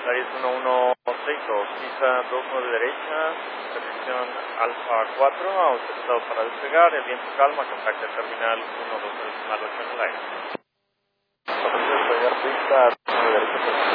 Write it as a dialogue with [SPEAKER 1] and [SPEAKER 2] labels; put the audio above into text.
[SPEAKER 1] Aries 1162, pista 29 derecha, dirección Alfa 4, autorizado para despegar, el viento calma, contacta terminal 123 al 8 en el aire.
[SPEAKER 2] Despegar pista 29 derecha.